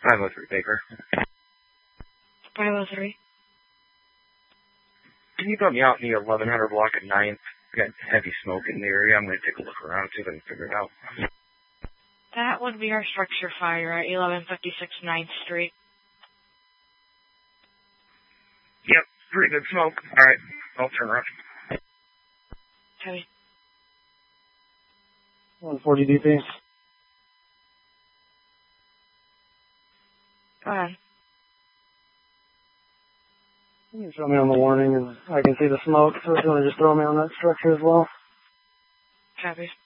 503 Baker. 503. Can you put me out in the 1100 block at 9th? Got heavy smoke in the area. I'm going to take a look around, see if I can figure it out. That would be our structure fire at 1156 9th Street. Yep, pretty good smoke. All right, I'll turn around. Heavy. 140 DP. Go ahead. You can show me on the warning, and I can see the smoke, so if you want to just throw me on that structure as well. Copy.